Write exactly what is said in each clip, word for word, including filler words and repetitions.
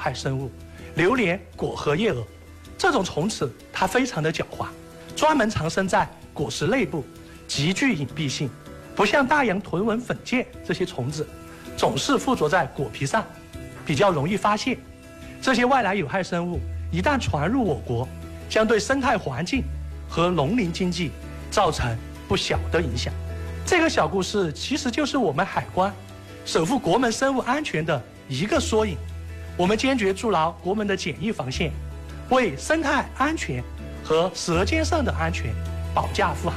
害生物榴莲果核叶蛾。这种虫子它非常的狡猾，专门藏身在果实内部，极具隐蔽性，不像大洋豚纹粉介这些虫子总是附着在果皮上，比较容易发现。这些外来有害生物一旦传入我国，将对生态环境和农林经济造成不小的影响。这个小故事其实就是我们海关守护国门生物安全的一个缩影。我们坚决筑牢国门的检疫防线，为生态安全和舌尖上的安全保驾护航。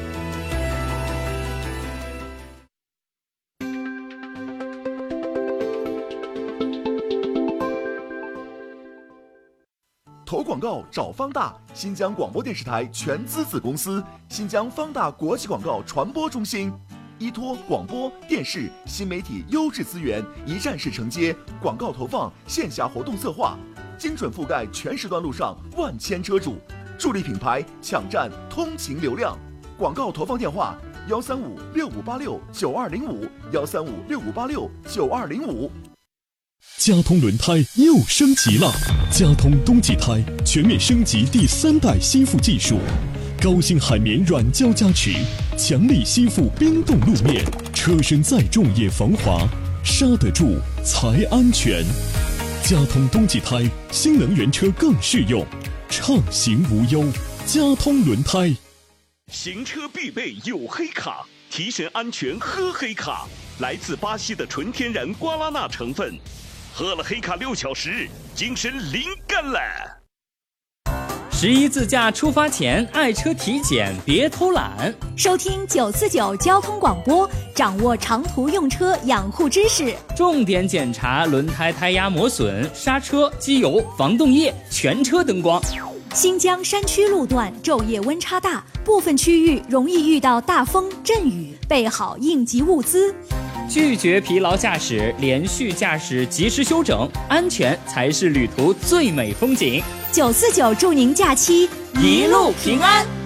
投广告找方大，新疆广播电视台全资子公司，新疆方大国际广告传播中心，依托广播电视新媒体优质资源，一站式承接广告投放、线下活动策划，精准覆盖全时段路上万千车主，助力品牌抢占通勤流量。广告投放电话：幺三五六五八六九二零五，幺三五六五八六九二零五。 佳通轮胎又升级了，佳通冬季胎全面升级第三代吸附技术，高性海绵软胶加持，强力吸附冰冻路面，车身再重也防滑，刹得住才安全。佳通冬季胎，新能源车更适用，畅行无忧。佳通轮胎， 行车必备有黑卡，提神安全喝黑卡，来自巴西的纯天然瓜拉纳成分。喝了黑卡六小时，精神灵感了。 十一自驾出发前，爱车体检别偷懒。 收听九四九交通广播，掌握长途用车养护知识。 重点检查轮胎胎压磨损、刹车、机油、防冻液、全车灯光。 新疆山区路段昼夜温差大，部分区域容易遇到大风阵雨，备好应急物资。 拒绝疲劳驾驶，连续驾驶及时休整，安全才是旅途最美风景。 九四九祝您假期一路平安。